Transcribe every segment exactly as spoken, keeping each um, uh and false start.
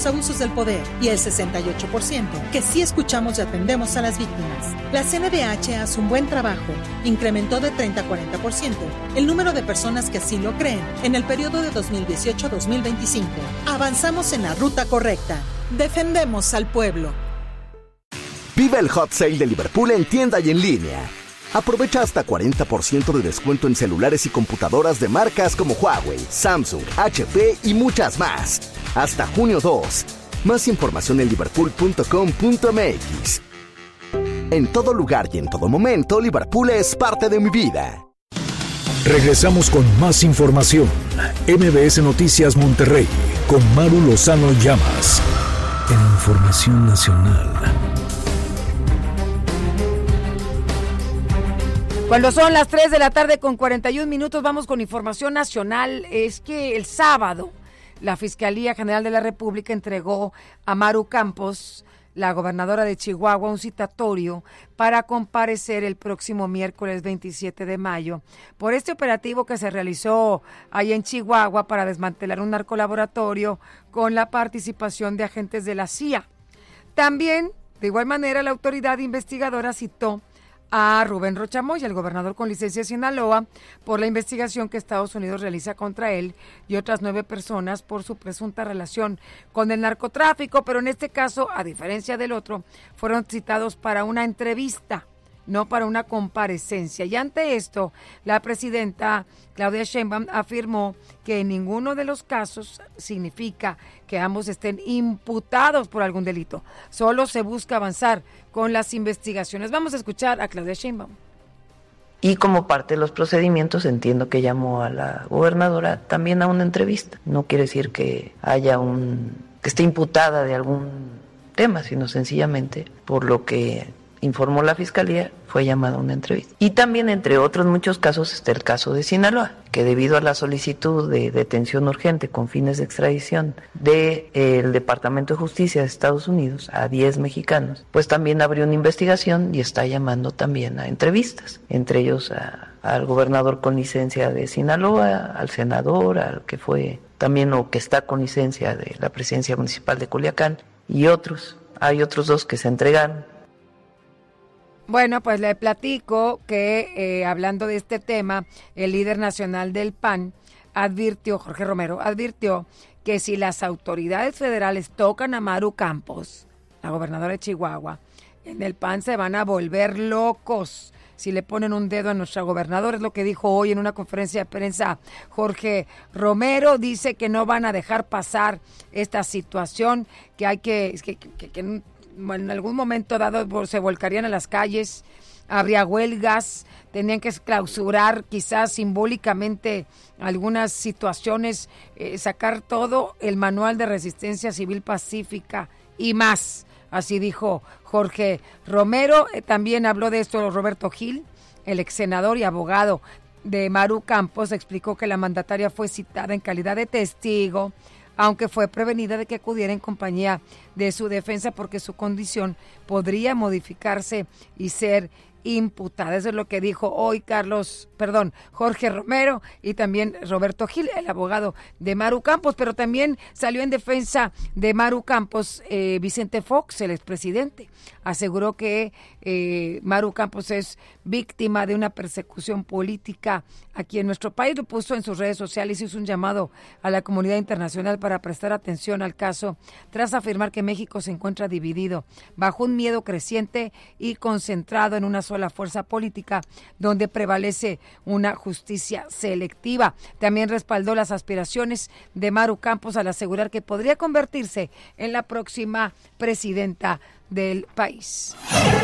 abusos del poder y el sesenta y ocho por ciento que sí escuchamos y atendemos a las víctimas. La C N D H hace un buen trabajo. Incrementó de treinta a cuarenta por ciento el número de personas que así lo creen en el periodo de dos mil dieciocho a dos mil veinticinco. Avanzamos en la ruta correcta. Defendemos al pueblo. Vive el Hot Sale de Liverpool en tienda y en línea. Aprovecha hasta cuarenta por ciento de descuento en celulares y computadoras de marcas como Huawei, Samsung, H P y muchas más. Hasta junio dos. Más información en liverpool punto com punto m x. En todo lugar y en todo momento, Liverpool es parte de mi vida. Regresamos con más información. M B S Noticias Monterrey, con Maru Lozano Llamas. En Información Nacional. Cuando son las tres de la tarde con cuarenta y un minutos, vamos con información nacional. Es que el sábado la Fiscalía General de la República entregó a Maru Campos, la gobernadora de Chihuahua, un citatorio para comparecer el próximo miércoles veintisiete de mayo por este operativo que se realizó ahí en Chihuahua para desmantelar un narcolaboratorio con la participación de agentes de la C I A. También, de igual manera, la autoridad investigadora citó a Rubén Rocha Moya, el gobernador con licencia de Sinaloa, por la investigación que Estados Unidos realiza contra él y otras nueve personas por su presunta relación con el narcotráfico, pero en este caso, a diferencia del otro, fueron citados para una entrevista, no para una comparecencia. Y ante esto, la presidenta Claudia Sheinbaum afirmó que en ninguno de los casos significa que ambos estén imputados por algún delito. Solo se busca avanzar con las investigaciones. Vamos a escuchar a Claudia Sheinbaum. Y como parte de los procedimientos, entiendo que llamó a la gobernadora también a una entrevista. No quiere decir que haya un que esté imputada de algún tema, sino sencillamente por lo que informó la Fiscalía, fue llamada a una entrevista. Y también, entre otros muchos casos, está el caso de Sinaloa, que debido a la solicitud de detención urgente con fines de extradición del de, Departamento de Justicia de Estados Unidos a diez mexicanos, pues también abrió una investigación y está llamando también a entrevistas, entre ellos a, al gobernador con licencia de Sinaloa, al senador, al que fue también o que está con licencia de la presidencia municipal de Culiacán y otros. Hay otros dos que se entregaron. Bueno, pues le platico que eh, hablando de este tema, el líder nacional del P A N advirtió, Jorge Romero, advirtió que si las autoridades federales tocan a Maru Campos, la gobernadora de Chihuahua, en el P A N se van a volver locos si le ponen un dedo a nuestra gobernadora. Es lo que dijo hoy en una conferencia de prensa Jorge Romero. Dice que no van a dejar pasar esta situación, que hay que... que, que, que Bueno, en algún momento dado se volcarían a las calles, habría huelgas, tenían que clausurar quizás simbólicamente algunas situaciones, eh, sacar todo el manual de resistencia civil pacífica y más. Así dijo Jorge Romero. Eh, también habló de esto Roberto Gil, el ex senador y abogado de Maru Campos. Explicó que la mandataria fue citada en calidad de testigo, aunque fue prevenida de que acudiera en compañía de su defensa porque su condición podría modificarse y ser imputada. Eso es lo que dijo hoy Carlos, perdón, Jorge Romero y también Roberto Gil, el abogado de Maru Campos, pero también salió en defensa de Maru Campos eh, Vicente Fox, el expresidente. Aseguró que eh, Maru Campos es víctima de una persecución política aquí en nuestro país. Lo puso en sus redes sociales y hizo un llamado a la comunidad internacional para prestar atención al caso, tras afirmar que México se encuentra dividido bajo un miedo creciente y concentrado en una sola fuerza política donde prevalece una justicia selectiva. También respaldó las aspiraciones de Maru Campos al asegurar que podría convertirse en la próxima presidenta del país.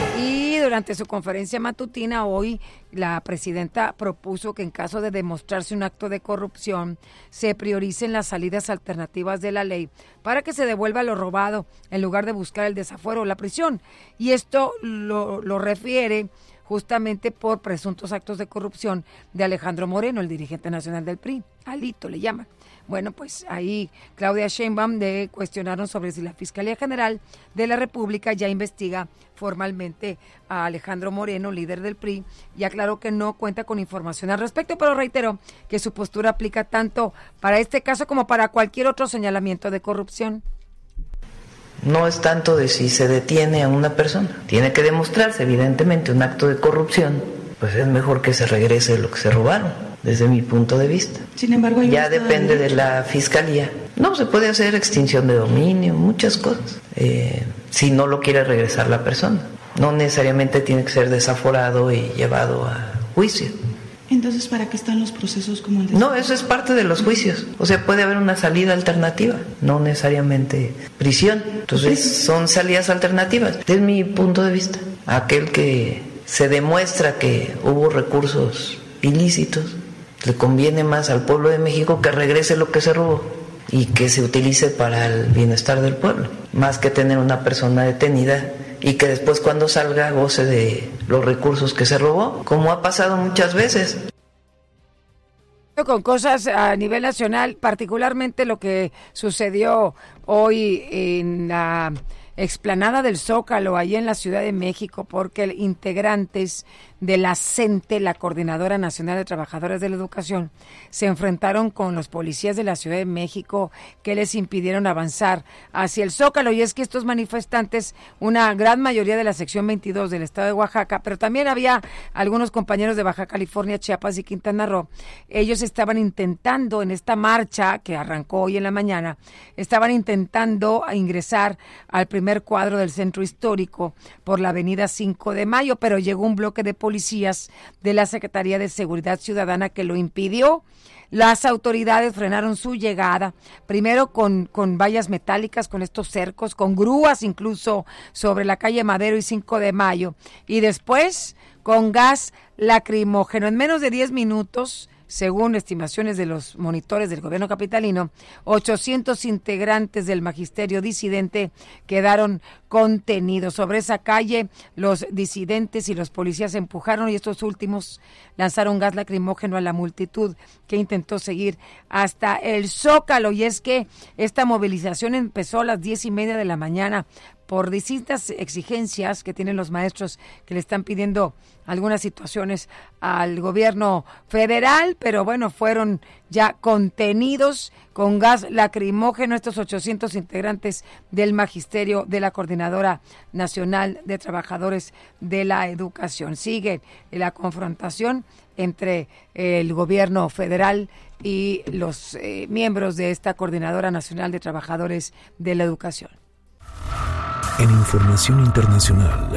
Y durante su conferencia matutina hoy, la presidenta propuso que en caso de demostrarse un acto de corrupción, se prioricen las salidas alternativas de la ley para que se devuelva lo robado en lugar de buscar el desafuero o la prisión. Y esto lo, lo refiere justamente por presuntos actos de corrupción de Alejandro Moreno, el dirigente nacional del P R I, Alito le llaman. Bueno, pues ahí Claudia Sheinbaum le cuestionaron sobre si la Fiscalía General de la República ya investiga formalmente a Alejandro Moreno, líder del P R I, y aclaró que no cuenta con información al respecto, pero reiteró que su postura aplica tanto para este caso como para cualquier otro señalamiento de corrupción. no es tanto de si se detiene a una persona. Tiene que demostrarse, evidentemente, un acto de corrupción, pues es mejor que se regrese lo que se robaron, desde mi punto de vista. Sin embargo, hay ya depende de la fiscalía. No, se puede hacer extinción de dominio, muchas cosas, eh, si no lo quiere regresar la persona. No necesariamente tiene que ser desaforado y llevado a juicio. Entonces, ¿para qué están los procesos como el de... No, eso es parte de los juicios. O sea, puede haber una salida alternativa, no necesariamente prisión. Entonces, son salidas alternativas. Desde mi punto de vista, aquel que se demuestra que hubo recursos ilícitos, le conviene más al pueblo de México que regrese lo que se robó y que se utilice para el bienestar del pueblo, más que tener una persona detenida y que después cuando salga goce de los recursos que se robó, como ha pasado muchas veces. Con cosas a nivel nacional, particularmente lo que sucedió hoy en la explanada del Zócalo, allí en la Ciudad de México, porque integrantes de la CENTE, la Coordinadora Nacional de Trabajadores de la Educación, se enfrentaron con los policías de la Ciudad de México que les impidieron avanzar hacia el Zócalo. Y es que estos manifestantes, una gran mayoría de la sección veintidós del estado de Oaxaca, pero también había algunos compañeros de Baja California, Chiapas y Quintana Roo, ellos estaban intentando en esta marcha que arrancó hoy en la mañana, estaban intentando ingresar al primer cuadro del centro histórico por la avenida cinco de mayo, pero llegó un bloque de policías de la Secretaría de Seguridad Ciudadana que lo impidió. Las autoridades frenaron su llegada, primero con, con vallas metálicas, con estos cercos, con grúas incluso sobre la calle Madero y cinco de mayo, y después con gas lacrimógeno. En menos de diez minutos, según estimaciones de los monitores del gobierno capitalino, ochocientos integrantes del magisterio disidente quedaron contenidos. Sobre esa calle, los disidentes y los policías empujaron y estos últimos lanzaron gas lacrimógeno a la multitud que intentó seguir hasta el Zócalo. Y es que esta movilización empezó a las diez y media de la mañana por distintas exigencias que tienen los maestros que le están pidiendo algunas situaciones al gobierno federal, pero bueno, fueron ya contenidos con gas lacrimógeno estos ochocientos integrantes del magisterio de la Coordinadora Nacional de Trabajadores de la Educación. Sigue la confrontación entre el gobierno federal y los eh, miembros de esta Coordinadora Nacional de Trabajadores de la Educación. En información internacional,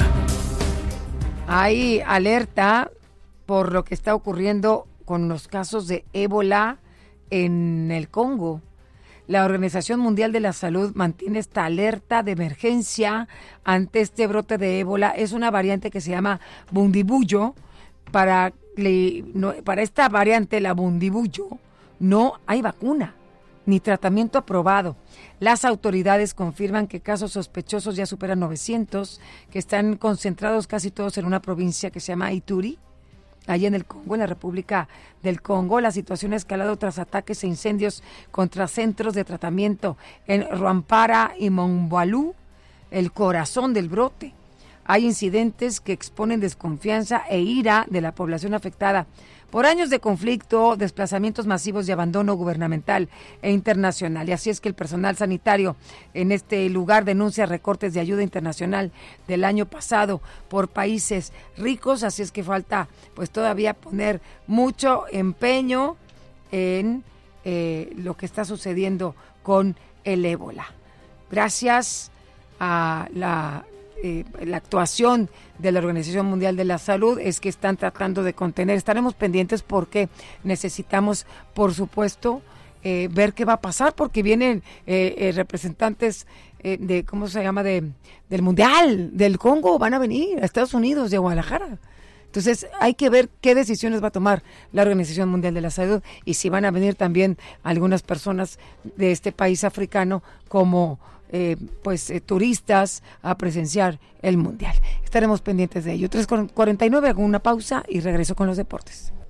hay alerta por lo que está ocurriendo con los casos de ébola en el Congo. La Organización Mundial de la Salud mantiene esta alerta de emergencia ante este brote de ébola. Es una variante que se llama Bundibugyo. Para, para esta variante, la Bundibugyo, no hay vacuna ni tratamiento aprobado. Las autoridades confirman que casos sospechosos ya superan novecientos, que están concentrados casi todos en una provincia que se llama Ituri, allí en el Congo, en la República del Congo. La situación ha escalado tras ataques e incendios contra centros de tratamiento en Rwampara y Monboalú, el corazón del brote. Hay incidentes que exponen desconfianza e ira de la población afectada por años de conflicto, desplazamientos masivos y abandono gubernamental e internacional. Y así es que el personal sanitario en este lugar denuncia recortes de ayuda internacional del año pasado por países ricos. Así es que falta pues todavía poner mucho empeño en eh, lo que está sucediendo con el ébola. Gracias a la... Eh, la actuación de la Organización Mundial de la Salud es que están tratando de contener. Estaremos pendientes porque necesitamos, por supuesto, eh, ver qué va a pasar, porque vienen eh, eh, representantes eh, de, ¿cómo se llama?, de, del Mundial, del Congo, van a venir a Estados Unidos, de Guadalajara. Entonces hay que ver qué decisiones va a tomar la Organización Mundial de la Salud y si van a venir también algunas personas de este país africano como Eh, pues eh, turistas a presenciar el Mundial. Estaremos pendientes de ello. tres cuarenta y nueve, hago una pausa y regreso con los deportes.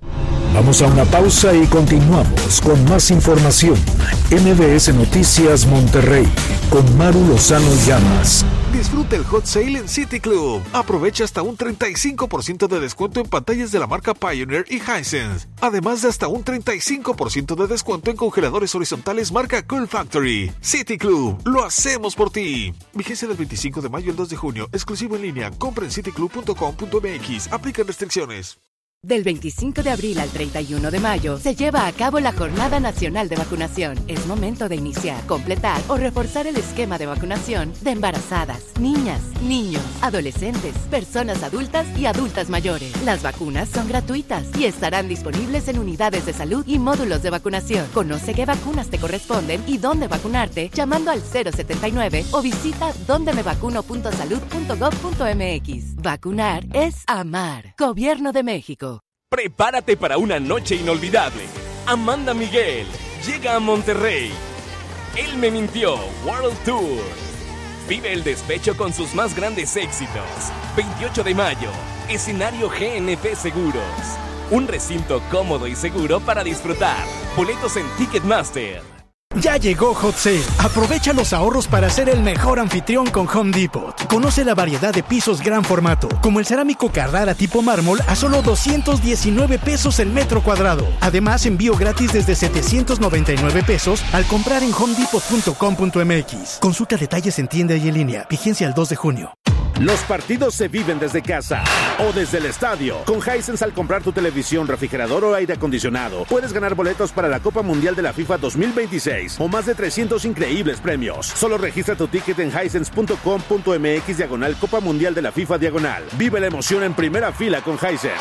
Vamos a una pausa y continuamos con más información. M B S Noticias Monterrey, con Maru Lozano Llamas. Disfruta el Hot Sale en City Club. Aprovecha hasta un treinta y cinco por ciento de descuento en pantallas de la marca Pioneer y Hisense. Además de hasta un treinta y cinco por ciento de descuento en congeladores horizontales marca Cool Factory. City Club, lo hacemos por ti. Vigencia del veinticinco de mayo al dos de junio. Exclusivo en línea. Compra en city club punto com punto m x. Aplican restricciones. Del veinticinco de abril al treinta y uno de mayo se lleva a cabo la Jornada Nacional de Vacunación. Es momento de iniciar, completar o reforzar el esquema de vacunación de embarazadas, niñas, niños, adolescentes, personas adultas y adultas mayores. Las vacunas son gratuitas y estarán disponibles en unidades de salud y módulos de vacunación. Conoce qué vacunas te corresponden y dónde vacunarte llamando al cero setenta y nueve o visita donde me vacuno punto salud punto gov punto m x. Vacunar es amar. Gobierno de México. Prepárate para una noche inolvidable. Amanda Miguel llega a Monterrey. Él me mintió, World Tour. Vive el despecho con sus más grandes éxitos. veintiocho de mayo, escenario G N P Seguros. Un recinto cómodo y seguro para disfrutar. Boletos en Ticketmaster. Ya llegó Hot Sale. Aprovecha los ahorros para ser el mejor anfitrión con Home Depot. Conoce la variedad de pisos gran formato, como el cerámico Carrara tipo mármol a solo doscientos diecinueve pesos el metro cuadrado. Además, envío gratis desde setecientos noventa y nueve pesos al comprar en home depot punto com punto m x. Consulta detalles en tienda y en línea. Vigencia el dos de junio. Los partidos se viven desde casa o desde el estadio. Con Hisense, al comprar tu televisión, refrigerador o aire acondicionado, puedes ganar boletos para la Copa Mundial de la FIFA dos mil veintiséis o más de trescientos increíbles premios. Solo registra tu ticket en hisense punto com punto m x diagonal Copa Mundial de la FIFA diagonal. Vive la emoción en primera fila con Hisense.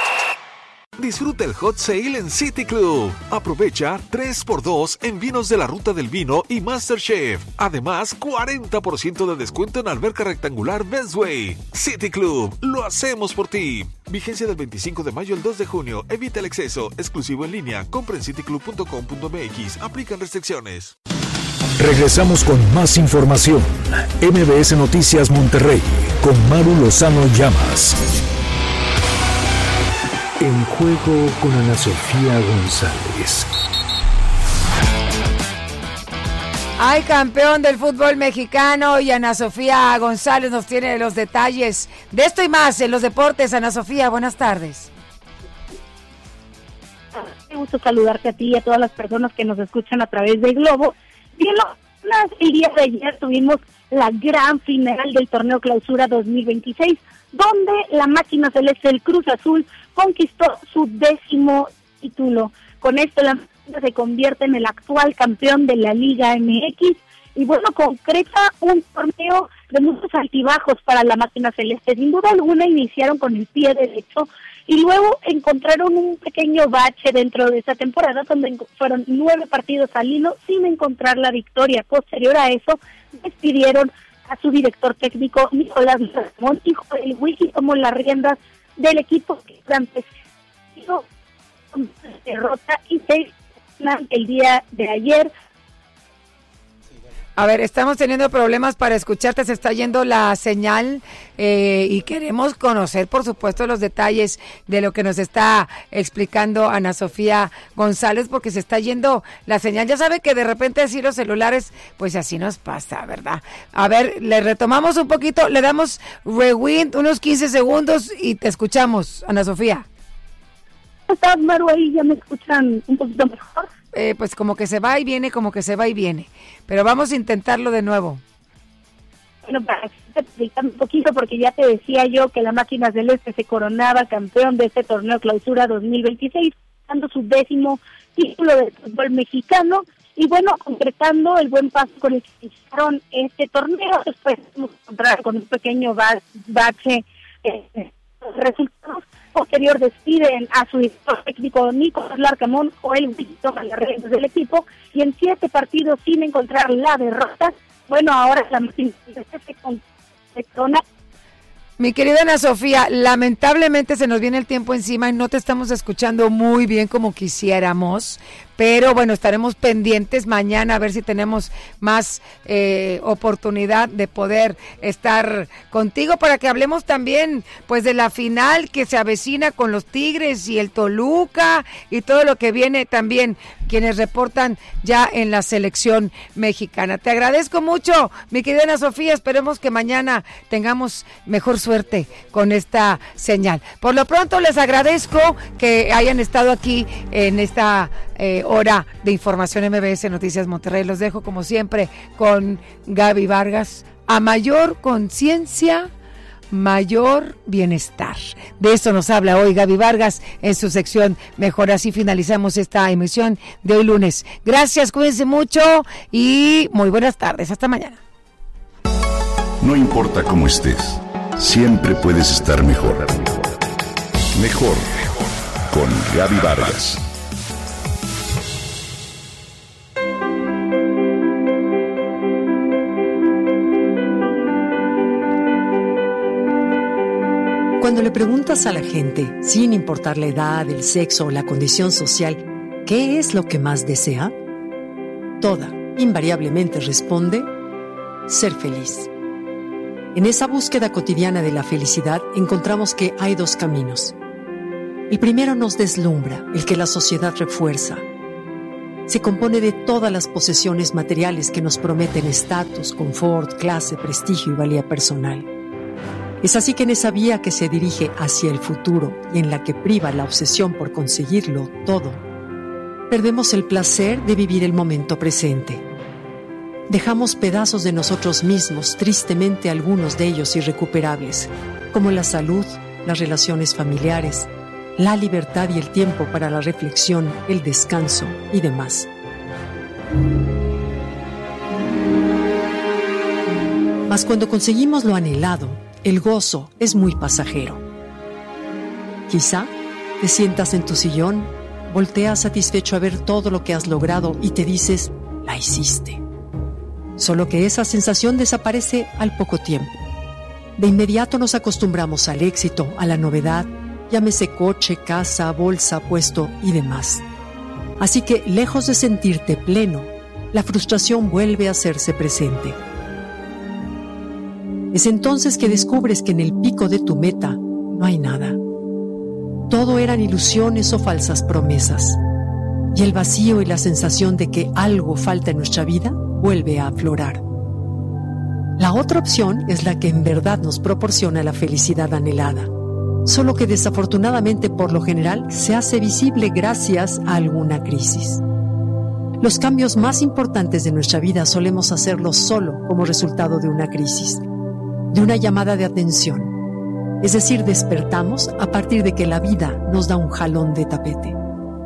Disfruta el Hot Sale en City Club. Aprovecha tres por dos en vinos de la Ruta del Vino y MasterChef. Además, cuarenta por ciento de descuento en alberca rectangular Bestway. City Club, lo hacemos por ti. Vigencia del veinticinco de mayo al dos de junio. Evita el exceso. Exclusivo en línea. Compra en city club punto com punto m x. Aplican restricciones. Regresamos con más información. M B S Noticias Monterrey, con Maru Lozano Llamas. En juego con Ana Sofía González. Ay, campeón del fútbol mexicano, y Ana Sofía González nos tiene los detalles de esto y más en los deportes. Ana Sofía, buenas tardes. Me gusta saludarte a ti y a todas las personas que nos escuchan a través de Globo. Bien, el día de ayer tuvimos la gran final del torneo Clausura dos mil veintiséis, donde la máquina celeste del Cruz Azul conquistó su décimo título. Con esto la máquina se convierte en el actual campeón de la Liga M X y bueno, concreta un torneo de muchos altibajos para la máquina celeste. Sin duda alguna iniciaron con el pie derecho y luego encontraron un pequeño bache dentro de esa temporada, donde fueron nueve partidos al hilo sin encontrar la victoria. Posterior a eso, despidieron a su director técnico Nicolás Ramón, y el Wiki tomó las riendas del equipo que antes hizo derrota y se el día de ayer. A ver, estamos teniendo problemas para escucharte, se está yendo la señal eh, y queremos conocer, por supuesto, los detalles de lo que nos está explicando Ana Sofía González, porque se está yendo la señal. Ya sabe que de repente así los celulares, pues así nos pasa, ¿verdad? A ver, le retomamos un poquito, le damos rewind unos quince segundos y te escuchamos, Ana Sofía. ¿Cómo estás, Maru? Ahí ya me escuchan un poquito mejor. Eh, pues como que se va y viene, como que se va y viene. Pero vamos a intentarlo de nuevo. Bueno, para explicar un poquito, porque ya te decía yo que la máquina celeste se coronaba campeón de este torneo Clausura dos mil veintiséis, dando su décimo título de fútbol mexicano, y bueno, concretando el buen paso con el que iniciaron este torneo. Después nos encontramos con un pequeño bache eh, resultados. Posterior despiden a su director técnico Nicolás Larcamón, o él toma las riendas del equipo, y en siete partidos sin encontrar la derrota, bueno, ahora la máquina se concretona. Mi querida Ana Sofía, lamentablemente se nos viene el tiempo encima y no te estamos escuchando muy bien como quisiéramos, pero bueno, estaremos pendientes mañana a ver si tenemos más eh, oportunidad de poder estar contigo para que hablemos también pues de la final que se avecina con los Tigres y el Toluca y todo lo que viene también, quienes reportan ya en la selección mexicana. Te agradezco mucho, mi querida Ana Sofía, esperemos que mañana tengamos mejor suerte con esta señal. Por lo pronto les agradezco que hayan estado aquí en esta eh, hora de información M B S Noticias Monterrey. Los dejo como siempre con Gaby Vargas. A mayor conciencia, mayor bienestar. De eso nos habla hoy Gaby Vargas en su sección Mejor. Así finalizamos esta emisión de hoy lunes. Gracias, cuídense mucho y muy buenas tardes. Hasta mañana. No importa cómo estés, siempre puedes estar mejor. Mejor, mejor. Con Gaby Vargas. Cuando le preguntas a la gente, sin importar la edad, el sexo o la condición social, ¿qué es lo que más desea? Toda, invariablemente responde, ser feliz. En esa búsqueda cotidiana de la felicidad encontramos que hay dos caminos. El primero nos deslumbra, el que la sociedad refuerza. Se compone de todas las posesiones materiales que nos prometen estatus, confort, clase, prestigio y valía personal. Es así que en esa vía que se dirige hacia el futuro y en la que priva la obsesión por conseguirlo todo, perdemos el placer de vivir el momento presente. Dejamos pedazos de nosotros mismos, tristemente algunos de ellos irrecuperables, como la salud, las relaciones familiares, la libertad y el tiempo para la reflexión, el descanso y demás. Mas cuando conseguimos lo anhelado, el gozo es muy pasajero. Quizá te sientas en tu sillón, volteas satisfecho a ver todo lo que has logrado y te dices, la hiciste. Solo que esa sensación desaparece al poco tiempo. De inmediato nos acostumbramos al éxito, a la novedad, llámese coche, casa, bolsa, puesto y demás. Así que, lejos de sentirte pleno, la frustración vuelve a hacerse presente. Es entonces que descubres que en el pico de tu meta no hay nada. Todo eran ilusiones o falsas promesas. Y el vacío y la sensación de que algo falta en nuestra vida vuelve a aflorar. La otra opción es la que en verdad nos proporciona la felicidad anhelada, solo que desafortunadamente por lo general se hace visible gracias a alguna crisis. Los cambios más importantes de nuestra vida solemos hacerlos solo como resultado de una crisis, de una llamada de atención. Es decir, despertamos a partir de que la vida nos da un jalón de tapete.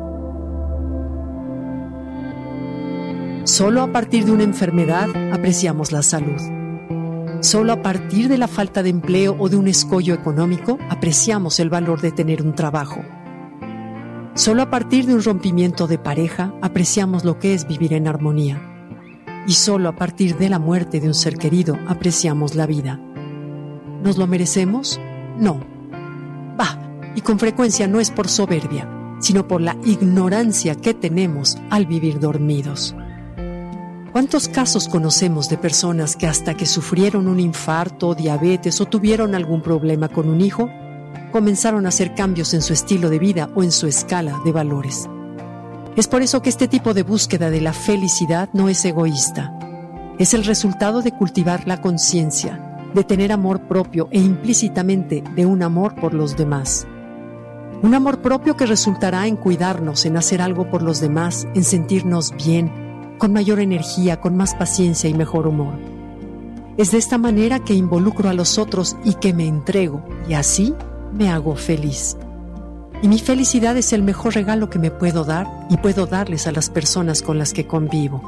Solo a partir de una enfermedad apreciamos la salud. Solo a partir de la falta de empleo o de un escollo económico apreciamos el valor de tener un trabajo. Solo a partir de un rompimiento de pareja apreciamos lo que es vivir en armonía. Y solo a partir de la muerte de un ser querido apreciamos la vida. ¿Nos lo merecemos? No. Bah, y con frecuencia no es por soberbia, sino por la ignorancia que tenemos al vivir dormidos. ¿Cuántos casos conocemos de personas que hasta que sufrieron un infarto, diabetes o tuvieron algún problema con un hijo, comenzaron a hacer cambios en su estilo de vida o en su escala de valores? Es por eso que este tipo de búsqueda de la felicidad no es egoísta. Es el resultado de cultivar la conciencia, de tener amor propio e implícitamente de un amor por los demás. Un amor propio que resultará en cuidarnos, en hacer algo por los demás, en sentirnos bien, con mayor energía, con más paciencia y mejor humor. Es de esta manera que involucro a los otros y que me entrego, y así me hago feliz. Y mi felicidad es el mejor regalo que me puedo dar y puedo darles a las personas con las que convivo.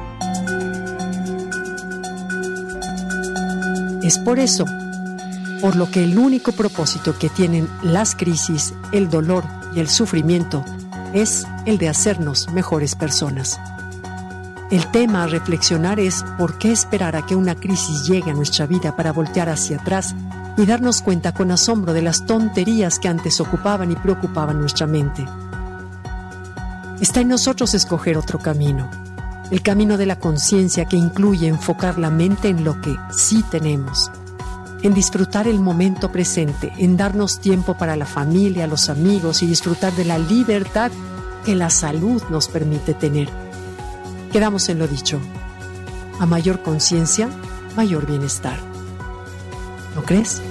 Es por eso, por lo que el único propósito que tienen las crisis, el dolor y el sufrimiento es el de hacernos mejores personas. El tema a reflexionar es por qué esperar a que una crisis llegue a nuestra vida para voltear hacia atrás y darnos cuenta con asombro de las tonterías que antes ocupaban y preocupaban nuestra mente. Está en nosotros escoger otro camino, el camino de la conciencia que incluye enfocar la mente en lo que sí tenemos, en disfrutar el momento presente, en darnos tiempo para la familia, los amigos y disfrutar de la libertad que la salud nos permite tener. Quedamos en lo dicho, a mayor conciencia, mayor bienestar. ¿No crees?